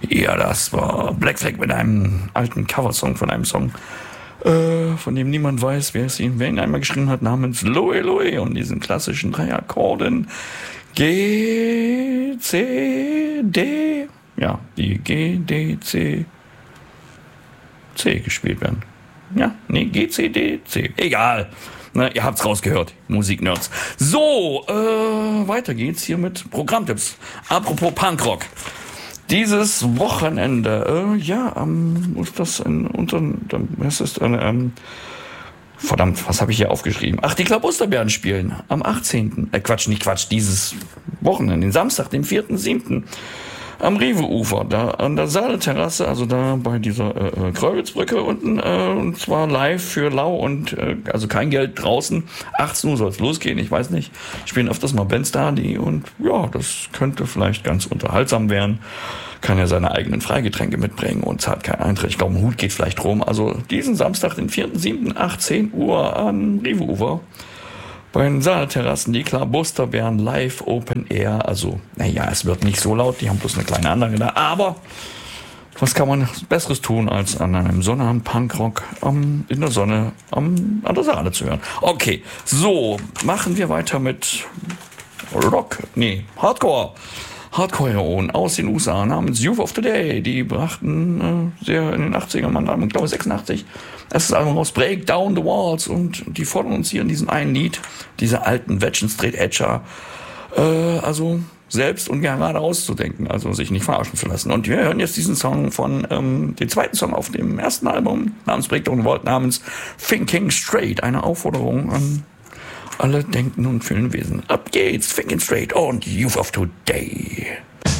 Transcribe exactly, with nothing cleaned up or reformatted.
Ja, das war Black Flag mit einem alten Coversong von einem Song, äh, von dem niemand weiß, wer es ihn, wer ihn einmal geschrieben hat, namens Louie Louie und diesen klassischen drei Akkorden G, C, D, ja, die G, D, C, C gespielt werden. Ja, nee, G, C, D, C, egal. Na, ihr habt's rausgehört, Musiknerds. So, äh, weiter geht's hier mit Programmtipps. Apropos Punkrock. Dieses Wochenende, äh, ja, ähm, ist das ein, unter, was ist das, ähm, verdammt, was habe ich hier aufgeschrieben? Ach, die Klabausterbären spielen am achtzehnten Äh, Quatsch, nicht Quatsch, dieses Wochenende, den Samstag, den vierten siebten am Rewe-Ufer, da an der Saale-Terrasse, also da bei dieser äh, Kreuwitzbrücke unten, äh, und zwar live für lau und, äh, also kein Geld draußen. achtzehn Uhr soll es losgehen, ich weiß nicht. Spielen öfters mal Bands da, die, und ja, das könnte vielleicht ganz unterhaltsam werden. Kann ja seine eigenen Freigetränke mitbringen und zahlt keinen Eintritt. Ich glaube, ein Hut geht vielleicht rum. Also diesen Samstag, den vierten siebten achtzehn Uhr am Rewe-Ufer. Bei den Saale-Terrassen, die Klabausterbären live Open Air. Also, naja, es wird nicht so laut, die haben bloß eine kleine Anlage da. Aber was kann man Besseres tun, als an einem Sonnabend Punkrock um, in der Sonne um, an der Saale zu hören? Okay, so, machen wir weiter mit Rock, nee, Hardcore. Hardcore-Heroen aus den U S A namens Youth of Today. Die brachten äh, sehr in den achtzigern, man, ich glaube sechsundachtzig, erstes Album raus, Break Down the Walls, und die fordern uns hier in diesem einen Lied, diese alten Veteran Straight Edger, äh, also selbst und gerade auszudenken, also sich nicht verarschen zu lassen. Und wir hören jetzt diesen Song von, ähm, den zweiten Song auf dem ersten Album, namens Break Down the Walls, namens Thinking Straight, eine Aufforderung an alle denkenden und fühlenden Wesen. Ab geht's, Thinking Straight und Youth of Today.